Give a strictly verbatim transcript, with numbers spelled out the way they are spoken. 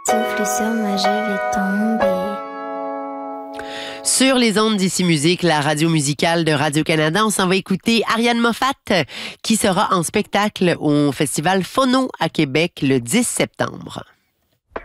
Souffle sur moi, je vais tomber. Sur les ondes d'Ici Musique, la radio musicale de Radio-Canada, on s'en va écouter Ariane Moffat, qui sera en spectacle au Festival Phono à Québec le dix septembre.